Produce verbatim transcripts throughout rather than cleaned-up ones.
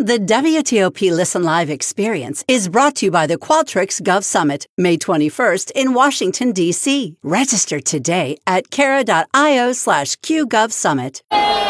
The W T O P Listen Live experience is brought to you by the Qualtrics Gov Summit, May twenty-first in Washington, D C. Register today at cara.io slash QGovSummit.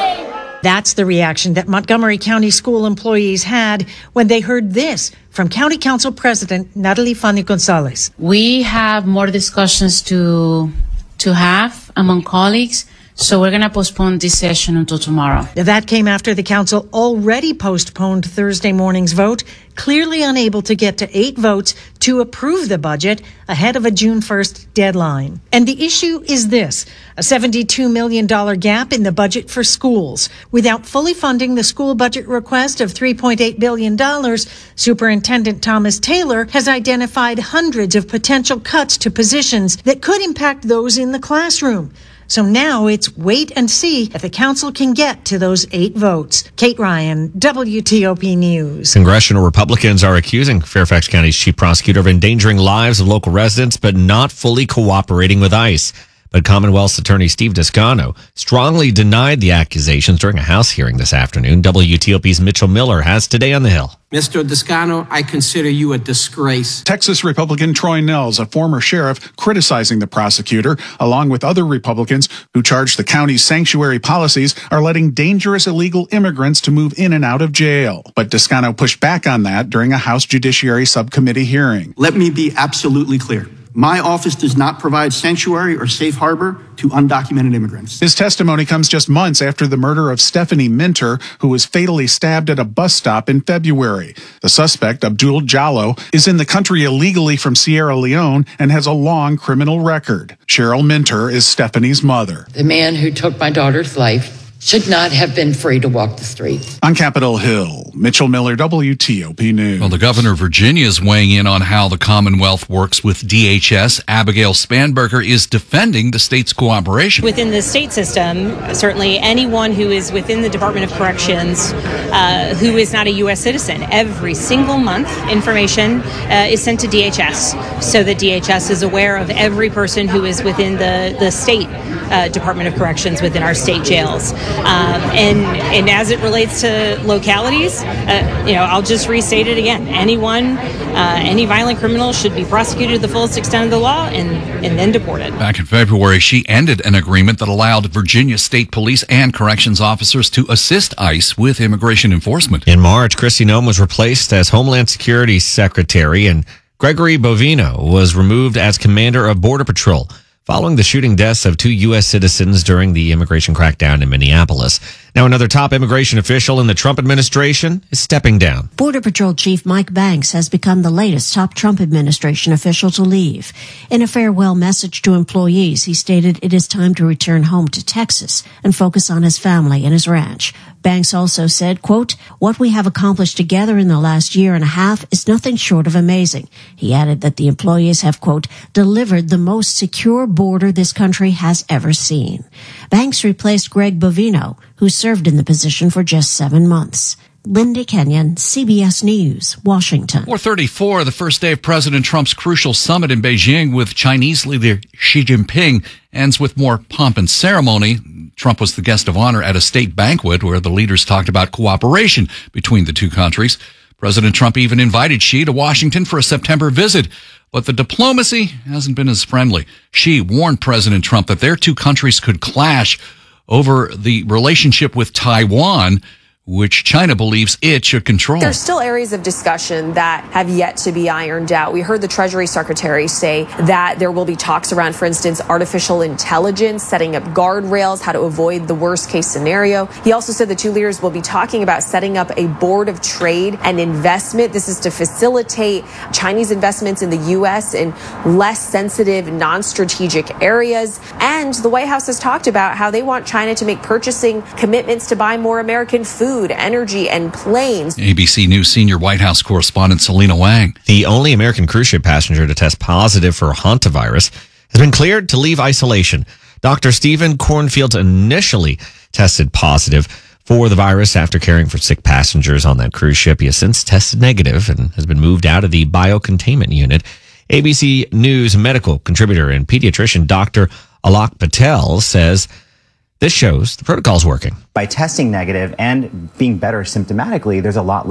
That's the reaction that Montgomery County school employees had when they heard this from County Council President Natalie Fani Gonzalez. We have more discussions to to have among colleagues, so we're going to postpone this session until tomorrow. That came after the council already postponed Thursday morning's vote, clearly unable to get to eight votes to approve the budget ahead of a June first deadline. And the issue is this, a seventy-two million dollars gap in the budget for schools. Without fully funding the school budget request of three point eight billion dollars, Superintendent Thomas Taylor has identified hundreds of potential cuts to positions that could impact those in the classroom. So now it's wait and see if the council can get to those eight votes. Kate Ryan, W T O P News. Congressional Republicans are accusing Fairfax County's chief prosecutor of endangering lives of local residents, but not fully cooperating with ICE. But Commonwealth's attorney Steve Descano strongly denied the accusations during a House hearing this afternoon. W T O P's Mitchell Miller has Today on the Hill. Mister Descano, I consider you a disgrace. Texas Republican Troy Nels, a former sheriff, criticizing the prosecutor, along with other Republicans who charge the county's sanctuary policies are letting dangerous illegal immigrants to move in and out of jail. But Descano pushed back on that during a House Judiciary Subcommittee hearing. Let me be absolutely clear. My office does not provide sanctuary or safe harbor to undocumented immigrants. His testimony comes just months after the murder of Stephanie Minter, who was fatally stabbed at a bus stop in February. The suspect, Abdul Jallo, is in the country illegally from Sierra Leone and has a long criminal record. Cheryl Minter is Stephanie's mother. The man who took my daughter's life should not have been free to walk the streets. On Capitol Hill, Mitchell Miller, W T O P News. Well, the governor of Virginia is weighing in on how the Commonwealth works with D H S. Abigail Spanberger is defending the state's cooperation. Within the state system, certainly anyone who is within the Department of Corrections uh, who is not a U S citizen, every single month information uh, is sent to D H S so that D H S is aware of every person who is within the, the state uh, Department of Corrections within our state jails. Um, and, and as it relates to localities, uh, you know, I'll just restate it again. Anyone, uh, any violent criminal should be prosecuted to the fullest extent of the law and, and then deported. Back in February, she ended an agreement that allowed Virginia State Police and corrections officers to assist ICE with immigration enforcement. In March, Kristi Noem was replaced as Homeland Security Secretary, and Gregory Bovino was removed as Commander of Border Patrol, following the shooting deaths of two U S citizens during the immigration crackdown in Minneapolis. Now, another top immigration official in the Trump administration is stepping down. Border Patrol Chief Mike Banks has become the latest top Trump administration official to leave. In a farewell message to employees, he stated it is time to return home to Texas and focus on his family and his ranch. Banks also said, quote, "What we have accomplished together in the last year and a half is nothing short of amazing." He added that the employees have, quote, "delivered the most secure border this country has ever seen." Banks replaced Greg Bovino, who served in the position for just seven months. Linda Kenyon, C B S News, Washington. four thirty-four, the first day of President Trump's crucial summit in Beijing with Chinese leader Xi Jinping ends with more pomp and ceremony. Trump was the guest of honor at a state banquet where the leaders talked about cooperation between the two countries. President Trump even invited Xi to Washington for a September visit, but the diplomacy hasn't been as friendly. Xi warned President Trump that their two countries could clash over the relationship with Taiwan, which China believes it should control. There's still areas of discussion that have yet to be ironed out. We heard the Treasury Secretary say that there will be talks around, for instance, artificial intelligence, setting up guardrails, how to avoid the worst case scenario. He also said the two leaders will be talking about setting up a board of trade and investment. This is to facilitate Chinese investments in the U S in less sensitive, non-strategic areas. And the White House has talked about how they want China to make purchasing commitments to buy more American food, energy, and planes. A B C News senior White House correspondent Selena Wang. The only American cruise ship passenger to test positive for hantavirus has been cleared to leave isolation. Doctor Stephen Cornfield initially tested positive for the virus after caring for sick passengers on that cruise ship. He has since tested negative and has been moved out of the biocontainment unit. A B C News medical contributor and pediatrician Doctor Alok Patel says this shows the protocol's working. By testing negative and being better symptomatically, there's a lot